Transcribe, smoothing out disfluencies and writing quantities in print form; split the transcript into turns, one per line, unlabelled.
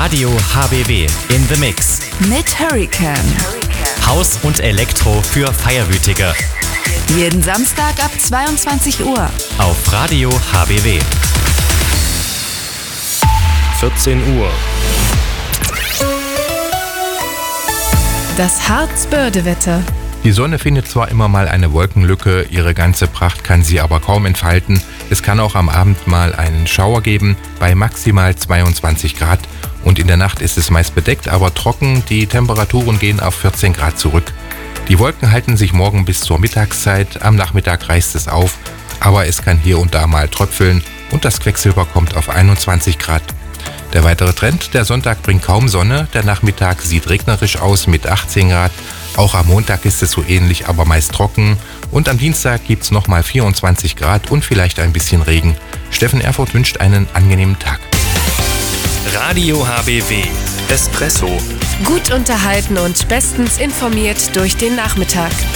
Radio HBW in the Mix.
Mit Hurricane.
Haus und Elektro für Feierwütige.
Jeden Samstag ab 22 Uhr.
Auf Radio HBW.
14 Uhr.
Das Harzbörde-Wetter.
Die Sonne findet zwar immer mal eine Wolkenlücke, ihre ganze Pracht kann sie aber kaum entfalten. Es kann auch am Abend mal einen Schauer geben, bei maximal 22 Grad. Und in der Nacht ist es meist bedeckt, aber trocken. Die Temperaturen gehen auf 14 Grad zurück. Die Wolken halten sich morgen bis zur Mittagszeit. Am Nachmittag reißt es auf, aber es kann hier und da mal tröpfeln und das Quecksilber kommt auf 21 Grad. Der weitere Trend, der Sonntag bringt kaum Sonne, der Nachmittag sieht regnerisch aus mit 18 Grad. Auch am Montag ist es so ähnlich, aber meist trocken. Und am Dienstag gibt es nochmal 24 Grad und vielleicht ein bisschen Regen. Steffen Erfurt wünscht einen angenehmen Tag.
Radio HBW. Espresso.
Gut unterhalten und bestens informiert durch den Nachmittag.